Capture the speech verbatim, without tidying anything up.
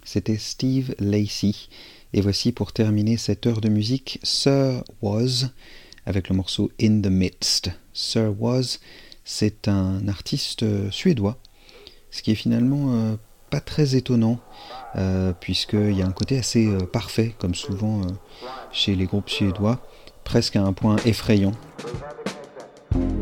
c'était Steve Lacy. Et voici pour terminer cette heure de musique Sir Was avec le morceau In the Midst. Sir Was, c'est un artiste suédois, ce qui est finalement euh, pas très étonnant, euh, puisqu'il y a un côté assez euh, parfait, comme souvent euh, chez les groupes suédois, presque à un point effrayant.